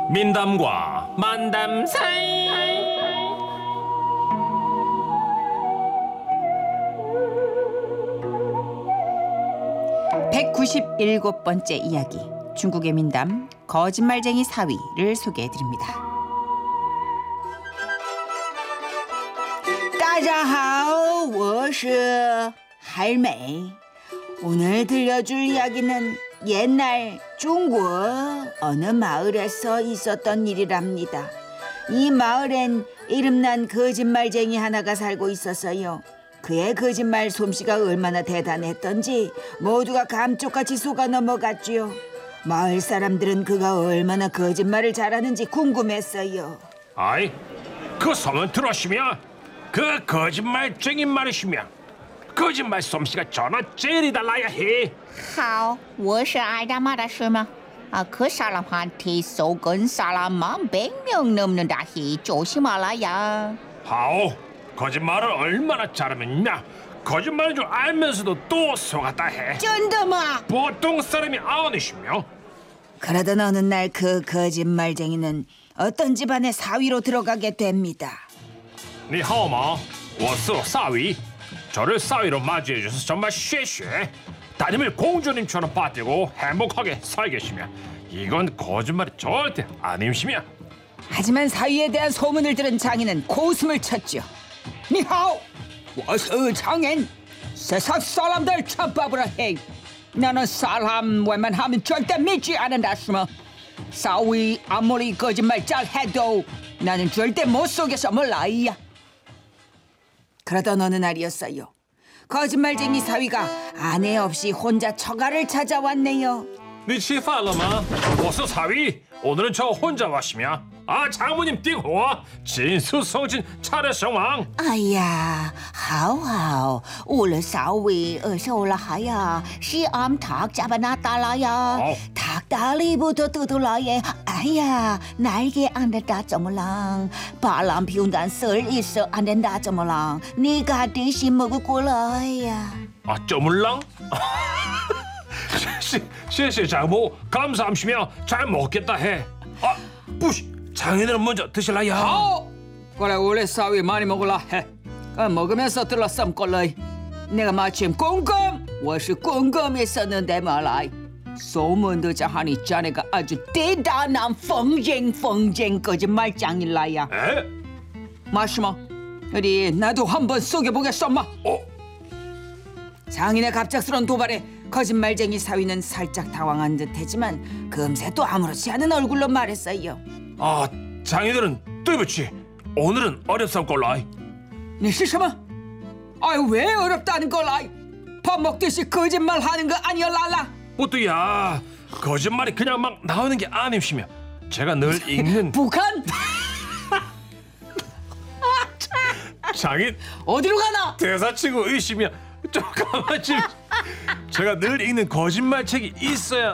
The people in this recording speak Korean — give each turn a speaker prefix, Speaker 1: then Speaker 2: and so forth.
Speaker 1: 민담과 만담 사이.
Speaker 2: 197번째 이야기, 중국의 민담 거짓말쟁이 사위를 소개해드립니다. 大家好，我是 할매. 오늘 들려줄 이야기는 옛날 중국 어느 마을에서 있었던 일이랍니다. 이 마을엔 이름난 거짓말쟁이 하나가 살고 있었어요. 그의 거짓말 솜씨가 얼마나 대단했던지 모두가 감쪽같이 속아 넘어갔지요. 마을 사람들은 그가 얼마나 거짓말을 잘하는지 궁금했어요.
Speaker 1: 아이, 그 소문 들었으면 그 거짓말쟁이 말이시며 거짓말 솜씨가 전화 제일 달라야 해.
Speaker 3: 好，我是挨大骂的是吗？그 사람한테 속은 사람만 100명 넘는다 해. 조심하라야.
Speaker 1: 하오, 거짓말을 얼마나 잘하면냐. 거짓말인 줄 알면서도 또 속았다 해.
Speaker 3: 真的吗？
Speaker 1: 보통 사람이 아니시며.
Speaker 2: 그러던 어느 날 그 거짓말쟁이는 어떤 집안의 사위로 들어가게 됩니다.
Speaker 1: 你好吗？我是사위. 저를 사위로 맞이해 주셔서 정말 쉐쉐. 따님을 공주님처럼 받들고 행복하게 살겠으며 이건 거짓말이 절대 아님시며.
Speaker 2: 하지만 사위에 대한 소문을 들은 장인은 고웃음을 쳤죠. 니하오, 我是 장인. 세상 사람들 찬밥으로 해. 나는 사람 웬만하면 절대 믿지 않는다 스머. 사위 아무리 거짓말 잘해도 나는 절대 못 속여서 몰라야. 그러던 어느 날이었어요. 거짓말쟁이 사위가 아내 없이 혼자 처가를 찾아왔네요.
Speaker 1: 你吃饭了吗？我是사위. 오늘은 저 혼자 왔으며. 장모님 띵호, 진수성진 차례성왕.
Speaker 3: 아야, 하오, 오늘 사위 어서 올라하야. 시암 닭 잡아놨달라야. 닭다리부터 뜯으라야. 아야, 날개 안 된다 점랑. 바람 피운다는 썰 있어 안 된다 점랑. 네가 대신 먹을 거라야.
Speaker 1: 쪼물랑? 谢谢 장모, 감사함시며 잘 먹겠다 해. 부시, 장인어른 먼저 드실라요?
Speaker 2: 아오! 그래 원래 사위 많이 먹으라 해. 먹으면서 들러썸 꼴러이. 내가 마침 꽁꽁, 我是 꽁꽁했었는데 말아이. 소문 듣자 하니 자네가 아주 대단한 펑쟁 거짓말장일라야.
Speaker 1: 에?
Speaker 2: 마시마, 어디 나도 한번 속여보겠소마. 장인의 갑작스러운 도발에 거짓말쟁이 사위는 살짝 당황한 듯했지만 금세 또 아무렇지 않은 얼굴로 말했어요.
Speaker 1: 장인어른, 对不起, 오늘은 어렵삼꼴라이.
Speaker 2: 네 시셔마? 아유 왜 어렵다는 걸라이? 밥 먹듯이 거짓말하는 거 아니열랄라?
Speaker 1: 뽀뚜야, 거짓말이 그냥 막 나오는 게 아님시며 제가 늘 읽는
Speaker 2: 북한?
Speaker 1: 장인
Speaker 2: 어디로 가나?
Speaker 1: 대사치고 의시며 좀 가만히. 제가 늘 읽는 거짓말 책이 있어야